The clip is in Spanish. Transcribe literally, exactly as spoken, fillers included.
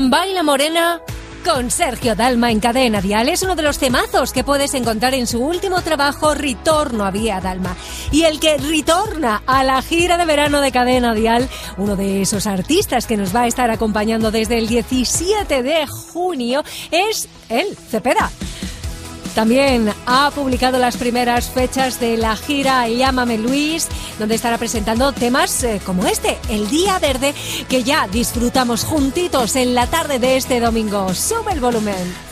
Baila Morena con Sergio Dalma en Cadena Dial. Es uno de los temazos que puedes encontrar en su último trabajo, Ritorno a Vía Dalma. Y el que retorna a la gira de verano de Cadena Dial, uno de esos artistas que nos va a estar acompañando desde el diecisiete de junio, es él, Cepeda. También ha publicado las primeras fechas de la gira Llámame Luis, donde estará presentando temas eh, como este, El Día Verde, que ya disfrutamos juntitos en la tarde de este domingo. Sube el volumen.